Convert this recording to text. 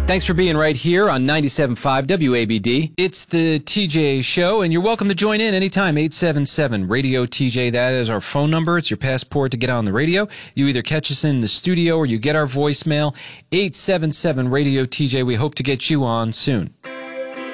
Thanks for being right here on 97.5 WABD. It's the TJ Show, and you're welcome to join in anytime. 877-RADIO-TJ. That is our phone number. It's your passport to get on the radio. You either catch us in the studio or you get our voicemail. 877-RADIO-TJ. We hope to get you on soon.